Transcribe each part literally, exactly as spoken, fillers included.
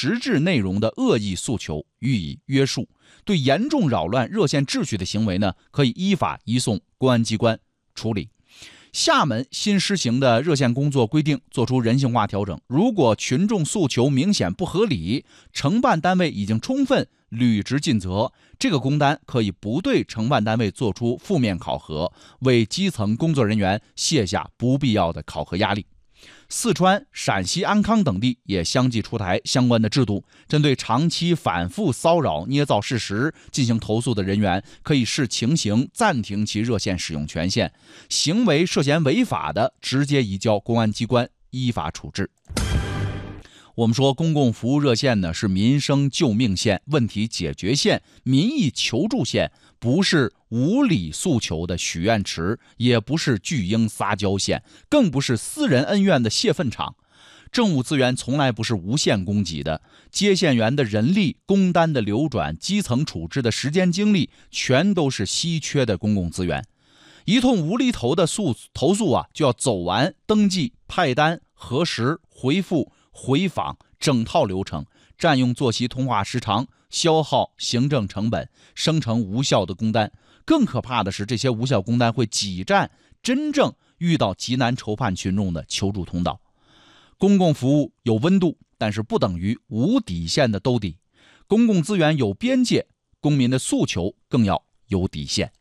实质内容的恶意诉求予以约束。对严重扰乱热线秩序的行为呢，可以依法移送公安机关处理。厦门新施行的热线工作规定做出人性化调整，如果群众诉求明显不合理，承办单位已经充分履职尽责，这个工单可以不对承办单位做出负面考核，为基层工作人员卸下不必要的考核压力。四川、陕西安康等地也相继出台相关的制度，针对长期反复骚扰、捏造事实进行投诉的人员，可以视情形暂停其热线使用权限，行为涉嫌违法的，直接移交公安机关依法处置。我们说公共服务热线呢，是民生救命线、问题解决线、民意求助线，不是无理诉求的许愿池，也不是巨婴撒娇线，更不是私人恩怨的泄愤场。政务资源从来不是无限供给的，接线员的人力、工单的流转、基层处置的时间精力，全都是稀缺的公共资源。一通无厘头的诉投诉啊，就要走完登记、派单、核实、回复、回访整套流程，占用作息通话时长，消耗行政成本，生成无效的工单。更可怕的是，这些无效工单会挤占真正遇到急难愁盼群众的求助通道。公共服务有温度，但是不等于无底线的兜底。公共资源有边界，公民的诉求更要有底线。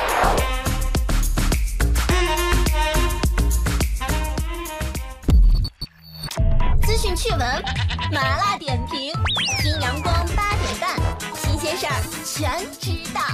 资讯趣闻，麻辣点评，听阳光八点半，新鲜事儿全知道。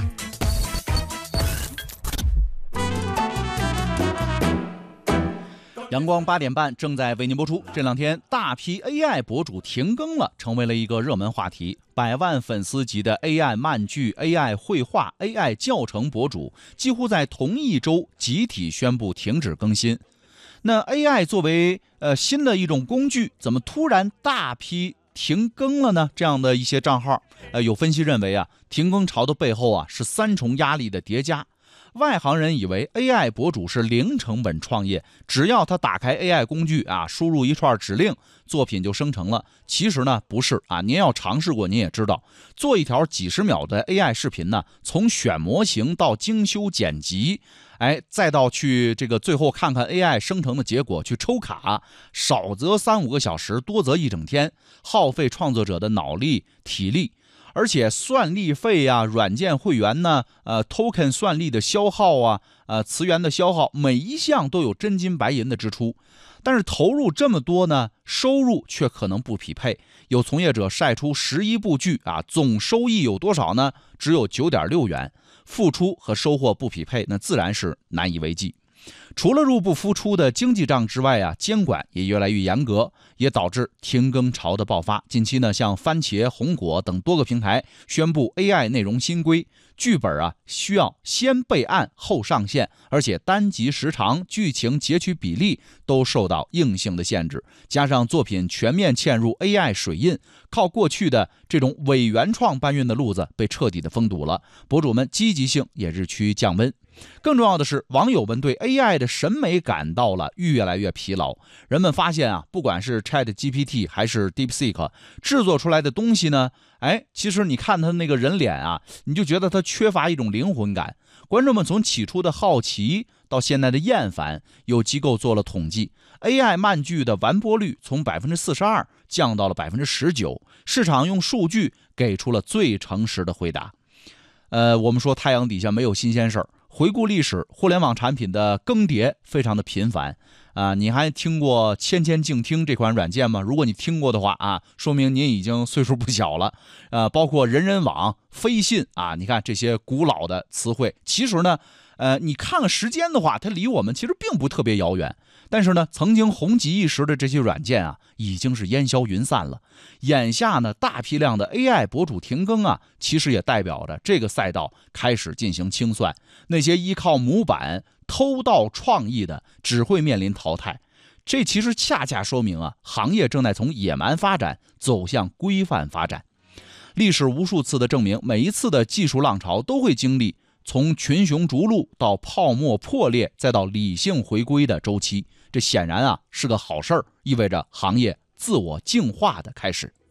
阳光八点半正在为您播出。这两天大批 A I 博主停更了，成为了一个热门话题。百万粉丝级的 A I 漫剧、A I 绘画、A I 教程博主几乎在同一周集体宣布停止更新。那 A I 作为呃新的一种工具，怎么突然大批停更了呢？这样的一些账号，呃，有分析认为啊，停更潮的背后啊是三重压力的叠加。外行人以为 A I 博主是零成本创业，只要他打开 A I 工具啊，输入一串指令，作品就生成了。其实呢，不是啊，您要尝试过，您也知道，做一条几十秒的 A I 视频呢，从选模型到精修剪辑，哎，再到去这个最后看看 A I 生成的结果，去抽卡，少则三五个小时，多则一整天，耗费创作者的脑力、体力。而且算力费呀、啊、软件会员呢、呃 token 算力的消耗啊、呃词源的消耗，每一项都有真金白银的支出。但是投入这么多呢，收入却可能不匹配。有从业者晒出十一部剧啊，总收益有多少呢？只有九点六元，付出和收获不匹配，那自然是难以为继。除了入不敷出的经济账之外啊，监管也越来越严格，也导致停更潮的爆发。近期呢，像番茄、红果等多个平台宣布 A I 内容新规，剧本啊需要先备案后上线，而且单集时长、剧情截取比例都受到硬性的限制。加上作品全面嵌入 A I 水印，靠过去的这种伪原创搬运的路子被彻底的封堵了，博主们积极性也日趋降温。更重要的是，网友们对 A I 的审美感到了越来越疲劳。人们发现啊，不管是 ChatGPT 还是 DeepSeek 制作出来的东西呢，哎，其实你看他那个人脸啊，你就觉得他缺乏一种灵魂感。观众们从起初的好奇到现在的厌烦，有机构做了统计 ，A I 漫剧的完播率从 百分之四十二 降到了 百分之十九， 市场用数据给出了最诚实的回答。呃，我们说太阳底下没有新鲜事儿。回顾历史，互联网产品的更迭非常的频繁啊、呃！你还听过千千静听这款软件吗？如果你听过的话啊，说明您已经岁数不小了。呃，包括人人网、飞信啊，你看这些古老的词汇，其实呢，呃，你看看时间的话，它离我们其实并不特别遥远。但是呢，曾经红极一时的这些软件啊，已经是烟消云散了。眼下呢，大批量的 A I 博主停更啊，其实也代表着这个赛道开始进行清算。那些依靠模板偷盗创意的，只会面临淘汰。这其实恰恰说明啊，行业正在从野蛮发展走向规范发展。历史无数次的证明，每一次的技术浪潮都会经历从群雄逐鹿到泡沫破裂，再到理性回归的周期。这显然啊是个好事儿，意味着行业自我净化的开始。